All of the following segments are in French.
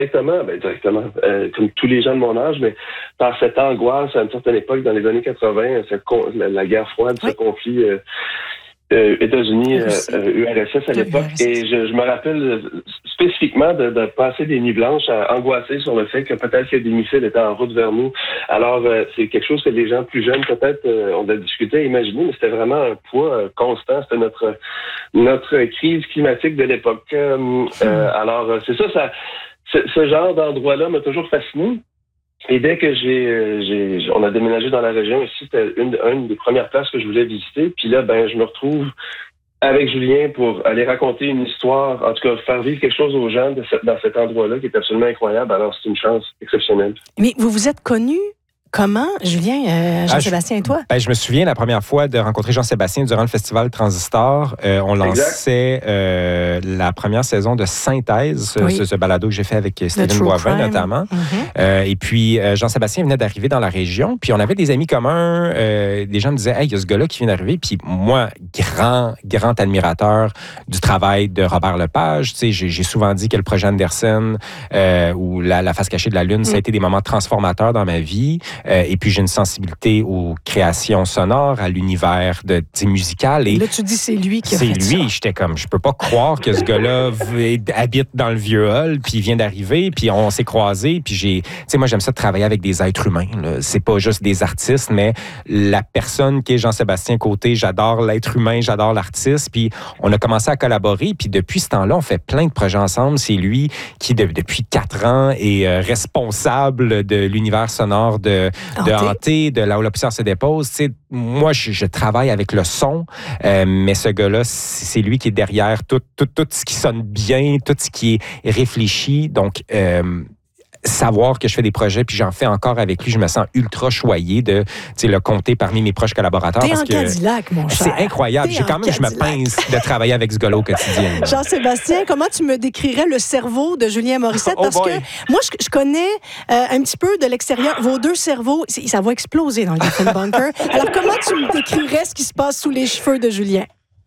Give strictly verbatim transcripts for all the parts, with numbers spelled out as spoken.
Directement, ben directement, euh, comme tous les gens de mon âge, mais par cette angoisse à une certaine époque, dans les années quatre-vingt, cette con- la, la guerre froide, oui. ce conflit euh, euh, États-Unis, euh, U R S S à l'époque, et je, je me rappelle spécifiquement de, de passer des nuits blanches à angoisser sur le fait que peut-être que des missiles étaient en route vers nous. Alors, euh, c'est quelque chose que les gens plus jeunes, peut-être, euh, on a discuté à imaginer, mais c'était vraiment un poids euh, constant. C'était notre notre crise climatique de l'époque. Euh, euh, alors, c'est ça, ça ce, ce genre d'endroit-là m'a toujours fasciné. Et dès que j'ai, j'ai, on a déménagé dans la région ici, c'était une, une des premières places que je voulais visiter. Puis là, ben, je me retrouve avec Julien pour aller raconter une histoire, en tout cas faire vivre quelque chose aux gens de ce, dans cet endroit-là qui est absolument incroyable. Alors, c'est une chance exceptionnelle. Mais vous vous êtes connus comment, Julien, euh, Jean-Sébastien ah, et toi? Ben, je me souviens la première fois de rencontrer Jean-Sébastien durant le festival Transistor. Euh, on lançait euh, la première saison de Synthèse, oui. ce, ce balado que j'ai fait avec Steven Boivin notamment. Mm-hmm. Euh, et puis, euh, Jean-Sébastien venait d'arriver dans la région. Puis, on avait des amis communs. Euh, des gens me disaient, hey, il y a ce gars-là qui vient d'arriver. Puis, moi, grand, grand admirateur du travail de Robert Lepage. Tu sais, j'ai, j'ai souvent dit que le projet Anderson euh, ou la, la face cachée de la Lune, mm. ça a été des moments transformateurs dans ma vie. Euh, et puis, j'ai une sensibilité aux créations sonores, à l'univers de, musical. Et là, tu dis c'est lui qui a c'est fait lui. ça. J'étais comme, je peux pas croire que ce gars-là habite dans le vieux hall, puis il vient d'arriver, puis on s'est croisés, puis j'ai... Tu sais, moi, j'aime ça de travailler avec des êtres humains. Là. C'est pas juste des artistes, mais la personne qui est Jean-Sébastien Côté, j'adore l'être humain, j'adore l'artiste, puis on a commencé à collaborer, puis depuis ce temps-là, on fait plein de projets ensemble. C'est lui qui, de, depuis quatre ans, est euh, responsable de l'univers sonore de de Hanté, de Là où la poussière se dépose. Tu sais, moi, je, je travaille avec le son, euh, mais ce gars-là, c'est lui qui est derrière tout, tout, tout ce qui sonne bien, tout ce qui est réfléchi. Donc, euh, savoir que je fais des projets, puis j'en fais encore avec lui, je me sens ultra choyé de le compter parmi mes proches collaborateurs. T'es parce en que Cadillac, mon cher. C'est incroyable. T'es J'ai quand même, Cadillac. Je me pince de travailler avec ce gars-là au quotidien. Jean-Sébastien, comment tu me décrirais le cerveau de Julien Morissette? Oh parce boy. que moi, je, je connais euh, un petit peu de l'extérieur. Vos deux cerveaux, ça va exploser dans le Geffen Bunker. Alors, comment tu me décrirais ce qui se passe sous les cheveux de Julien?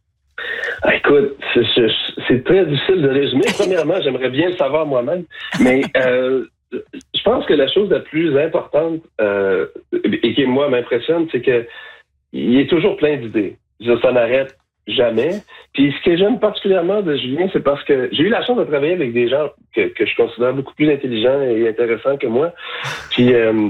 Ah, écoute, c'est, c'est, c'est très difficile de résumer. Premièrement, j'aimerais bien le savoir moi-même, mais euh, je pense que la chose la plus importante euh, et qui, moi, m'impressionne, c'est que il est toujours plein d'idées. Ça n'arrête jamais. Puis ce que j'aime particulièrement de Julien, c'est parce que j'ai eu la chance de travailler avec des gens que, que je considère beaucoup plus intelligents et intéressants que moi. Puis euh,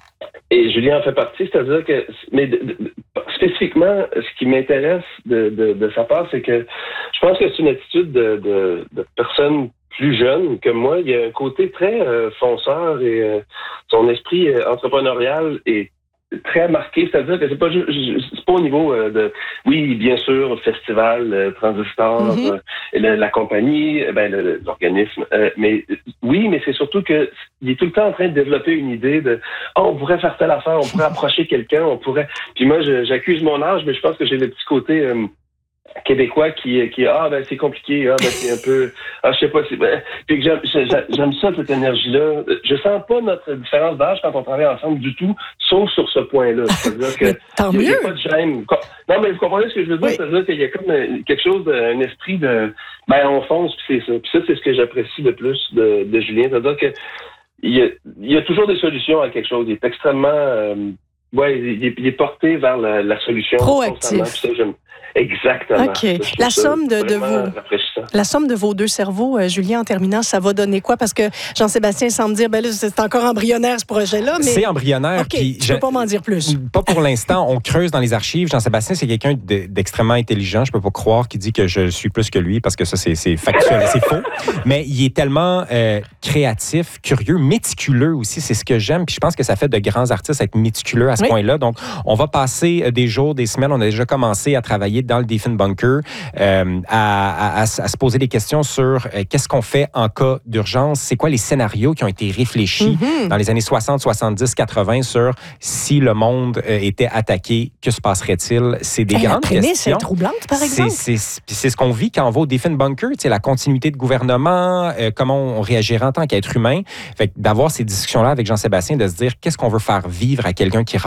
et Julien en fait partie, c'est-à-dire que, mais de, de, spécifiquement, ce qui m'intéresse de, de, de sa part, c'est que je pense que c'est une attitude de, de, de personne plus jeune que moi. Il y a un côté très euh, fonceur et euh, son esprit euh, entrepreneurial est très marqué, c'est-à-dire que c'est pas juste, c'est pas au niveau euh, de, oui, bien sûr, festival, euh, Transistor, mm-hmm. euh, la, la compagnie, ben le, l'organisme, euh, mais oui, mais c'est surtout que il est tout le temps en train de développer une idée de, oh, on pourrait faire telle affaire, on pourrait approcher quelqu'un, on pourrait. Puis moi, je, j'accuse mon âge, mais je pense que j'ai le petit côté euh, québécois qui qui ah ben c'est compliqué, ah ben c'est un peu, ah je sais pas, c'est ben, puis que j'aime, j'aime ça cette énergie-là. Je sens pas notre différence d'âge quand on travaille ensemble du tout, sauf sur ce point-là. C'est-à-dire que tant il y a mieux. Pas de gêne. Non mais vous comprenez ce que je veux dire, oui. C'est-à-dire qu'il y a comme quelque chose, de, un esprit de, ben on fonce puis c'est ça. Puis ça c'est ce que j'apprécie le plus de, de Julien, c'est-à-dire que il y a, il y a toujours des solutions à quelque chose. Il est extrêmement, euh, ouais, il est, il est porté vers la, la solution. Proactif. Puis ça, j'aime. Exactement. OK. La somme de, de vos, la somme de vos deux cerveaux, euh, Julien, en terminant, ça va donner quoi? Parce que Jean-Sébastien semble dire, ben là, c'est encore embryonnaire, ce projet-là. Mais... C'est embryonnaire. OK, tu ne peux pas m'en dire plus. Pas pour l'instant. On creuse dans les archives. Jean-Sébastien, c'est quelqu'un de, d'extrêmement intelligent. Je ne peux pas croire qu'il dit que je suis plus que lui, parce que ça, c'est, c'est factuel et c'est faux. Mais il est tellement euh, créatif, curieux, méticuleux aussi. C'est ce que j'aime. Puis je pense que ça fait de grands artistes être méticuleux à ce oui. point-là. Donc, on va passer des jours, des semaines. On a déjà commencé à travailler dans le Geffen Bunker, euh, à, à, à, à se poser des questions sur euh, qu'est-ce qu'on fait en cas d'urgence, c'est quoi les scénarios qui ont été réfléchis mm-hmm. dans les années soixante, soixante-dix, quatre-vingt sur si le monde euh, était attaqué, que se passerait-il? C'est des hey, grandes questions. C'est troublante, par exemple. C'est, c'est, c'est ce qu'on vit quand on va au Geffen Bunker, la continuité de gouvernement, euh, comment on réagirait en tant qu'être humain. Fait que d'avoir ces discussions-là avec Jean-Sébastien, de se dire qu'est-ce qu'on veut faire vivre à quelqu'un qui rentre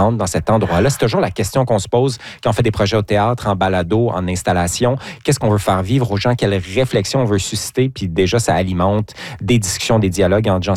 rentre dans cet endroit-là? C'est toujours la question qu'on se pose quand on fait des projets au théâtre, en balado, en installation. Qu'est-ce qu'on veut faire vivre aux gens? Quelle réflexion on veut susciter? Puis déjà, ça alimente des discussions, des dialogues entre gens